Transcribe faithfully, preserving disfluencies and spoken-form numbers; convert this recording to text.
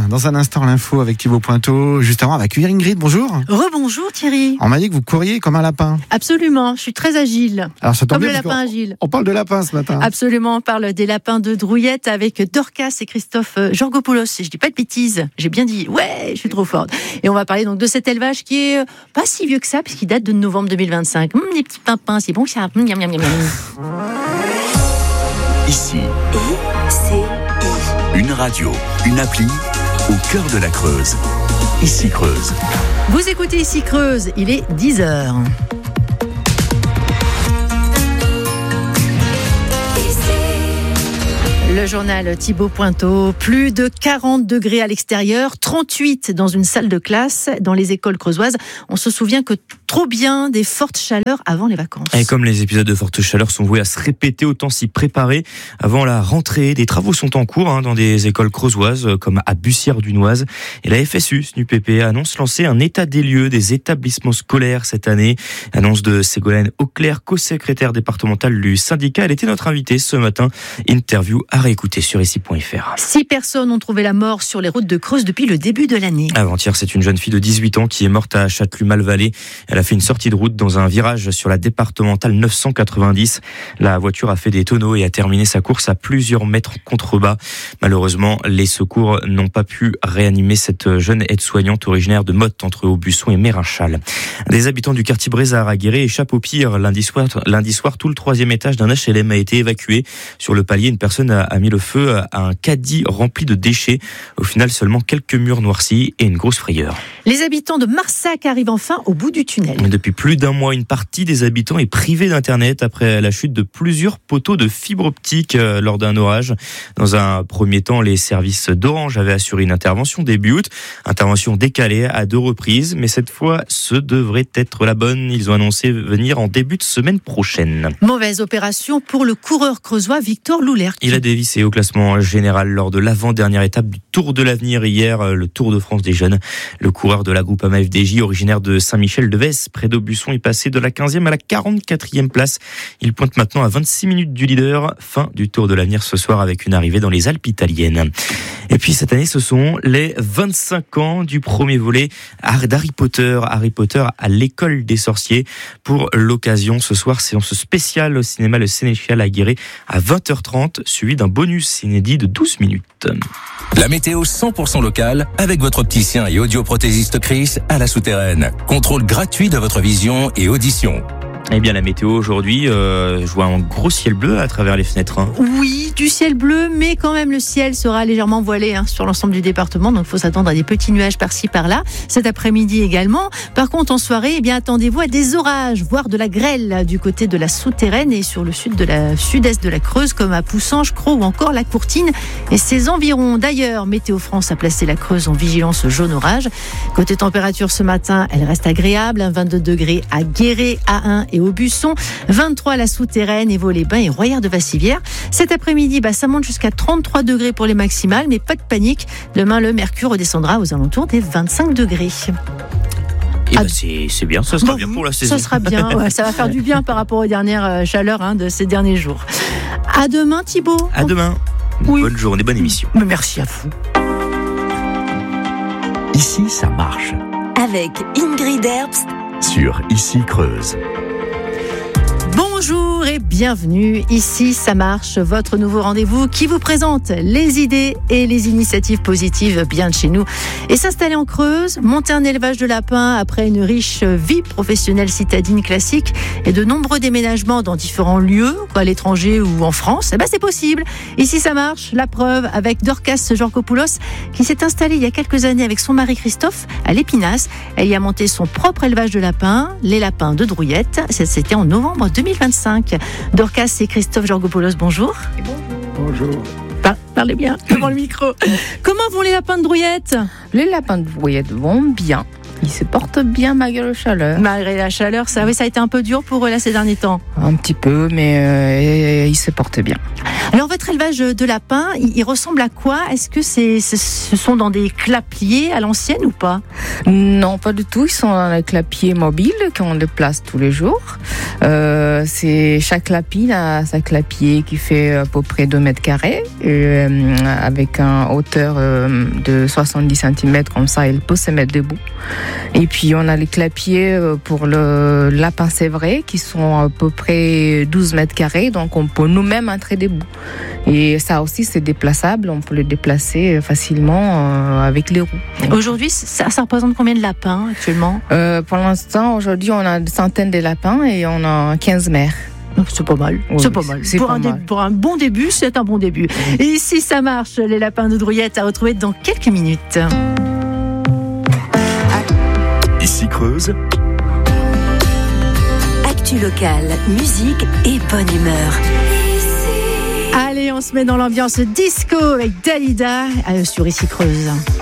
Dans un instant, l'info avec Thibaut Pointeau. Juste avant, avec Ingrid. Bonjour. Rebonjour Thierry. On m'a dit que vous couriez comme un lapin. Absolument, je suis très agile. Alors, ça tombe comme bien, le lapin agile. On parle de lapin ce matin. Absolument, on parle des lapins de Drouillette avec Dorcas et Christophe Georgopoulos. Je dis pas de bêtises, j'ai bien dit, ouais, je suis trop forte. Et on va parler donc de cet élevage qui est pas si vieux que ça, puisqu'il date de novembre deux mille vingt-cinq. Hum, les petits pimpins, c'est bon ça. Hum, miam, miam, miam, miam. Ici, I C I. une radio, une appli au cœur de la Creuse. Ici Creuse. Vous écoutez Ici Creuse, il est dix heures. Le journal Thibaut Pointeau, plus de quarante degrés à l'extérieur, trente-huit dans une salle de classe dans les écoles creusoises. On se souvient que trop bien des fortes chaleurs avant les vacances. Et comme les épisodes de forte chaleur sont voués à se répéter, autant s'y préparer avant la rentrée. Des travaux sont en cours hein, dans des écoles creusoises comme à Bussière-Dunoise. Et la F S U, S N U P P, annonce lancer un état des lieux des établissements scolaires cette année. Annonce de Ségolène Auclair, co-secrétaire départementale du syndicat. Elle était notre invitée ce matin. Interview à réécouter sur ici point f r. Six personnes ont trouvé la mort sur les routes de Creuse depuis le début de l'année. Avant-hier, c'est une jeune fille de dix-huit ans qui est morte à Châtelume-Malvallée. Elle a fait une sortie de route dans un virage sur la départementale neuf cent quatre-vingt-dix. La voiture a fait des tonneaux et a terminé sa course à plusieurs mètres en contrebas. Malheureusement, les secours n'ont pas pu réanimer cette jeune aide-soignante originaire de Motte entre Aubusson et Mérinchal. Des habitants du quartier Brézard à Guéret échappent au pire. Lundi soir, lundi soir, tout le troisième étage d'un H L M a été évacué. Sur le palier, une personne a a mis le feu à un caddie rempli de déchets. Au final, seulement quelques murs noircis et une grosse frayeur. Les habitants de Marsac arrivent enfin au bout du tunnel. Depuis plus d'un mois, une partie des habitants est privée d'Internet après la chute de plusieurs poteaux de fibre optique lors d'un orage. Dans un premier temps, les services d'Orange avaient assuré une intervention début août. Intervention décalée à deux reprises, mais cette fois, ce devrait être la bonne. Ils ont annoncé venir en début de semaine prochaine. Mauvaise opération pour le coureur creusois Victor Loulerc. Il a dévissé au classement général lors de l'avant-dernière étape du Tour de l'Avenir hier, le Tour de France des jeunes. Le coureur de la Groupama F D J, originaire de Saint-Michel-de-Vesse, près d'Aubusson, est passé de la quinzième à la quarante-quatrième place. Il pointe maintenant à vingt-six minutes du leader. Fin du Tour de l'Avenir ce soir avec une arrivée dans les Alpes italiennes. Et puis cette année, ce sont les vingt-cinq ans du premier volet d'Harry Potter. Harry Potter à l'école des sorciers. Pour l'occasion, ce soir, séance spéciale au cinéma Le Sénéchal à Guéret à vingt heures trente, suivi d'un bonus inédit de douze minutes. La météo cent pour cent locale avec votre opticien et audioprothésiste Chris à la Souterraine. Contrôle gratuit de votre vision et audition. Eh bien, la météo aujourd'hui, euh, je vois un gros ciel bleu à travers les fenêtres. Hein. Oui, du ciel bleu, mais quand même le ciel sera légèrement voilé hein, sur l'ensemble du département. Donc, il faut s'attendre à des petits nuages par-ci, par-là. Cet après-midi également. Par contre, en soirée, eh bien, attendez-vous à des orages, voire de la grêle du côté de la Souterraine et sur le sud de la sud-est de la Creuse, comme à Poussanges, Crau ou encore la Courtine et ses environs. D'ailleurs, Météo France a placé la Creuse en vigilance jaune orage. Côté température ce matin, elle reste agréable. vingt-deux degrés à Guéret, à Ain et Aubusson, vingt-trois à la Souterraine, Évaux-les-Bains et Royères de Vassivière. Cet après-midi, bah, ça monte jusqu'à trente-trois degrés pour les maximales, mais pas de panique. Demain, le mercure redescendra aux alentours des vingt-cinq degrés. Et bah c'est, c'est bien, ça sera bon, bien pour la saison. Ça sera bien, ouais, ça va faire du bien par rapport aux dernières chaleurs hein, de ces derniers jours. À demain, Thibaut. À demain. Oui. Bonne journée, bonne émission. Mais merci à vous. Ici, ça marche. Avec Ingrid Herbst sur Ici Creuse. Bonjour et bienvenue, ici ça marche, votre nouveau rendez-vous qui vous présente les idées et les initiatives positives bien de chez nous. Et s'installer en Creuse, monter un élevage de lapins après une riche vie professionnelle citadine classique et de nombreux déménagements dans différents lieux, à l'étranger ou en France, eh ben c'est possible. Ici ça marche, la preuve avec Dorcas Georgopoulos qui s'est installée il y a quelques années avec son mari Christophe à l'Épinasse. Elle y a monté son propre élevage de lapins, les lapins de Drouillette. C'était en novembre deux mille vingt-cinq. Dorcas et Christophe Georgopoulos, bonjour. Bonjour. Par- parlez bien devant le micro. Comment vont les lapins de Drouillette ? Les lapins de Drouillette vont bien. Ils se portent bien malgré la chaleur. Malgré la chaleur, ça, oui, ça a été un peu dur pour eux là ces derniers temps. Un petit peu, mais euh, ils se portent bien. Alors votre élevage de lapins, il, il ressemble à quoi? Est-ce que c'est, c'est, ce sont dans des clapiers à l'ancienne ou pas? Non, pas du tout. Ils sont dans les clapiers mobiles qu'on déplace tous les jours. Euh, c'est chaque clapier a sa clapier qui fait à peu près deux mètres carrés, euh, avec une hauteur euh, de soixante-dix centimètres, comme ça il peut se mettre debout. Et puis on a les clapiers pour le lapin sévré qui sont à peu près douze mètres carrés, donc on peut nous-mêmes entrer debout. Et ça aussi c'est déplaçable, on peut le déplacer facilement euh, avec les roues. Aujourd'hui, ça, ça représente combien de lapins actuellement? euh, Pour l'instant, aujourd'hui on a des centaines de lapins et on a quinze mères. C'est pas mal. Oui, c'est pas mal. C'est pour, pas un mal. dé- pour un bon début, c'est un bon début. Et si ça marche, les lapins de Drouillette à retrouver dans quelques minutes. Ici Creuse, Actu locale, musique et bonne humeur. Allez, on se met dans l'ambiance disco avec Dalida euh, sur Ici Creuse.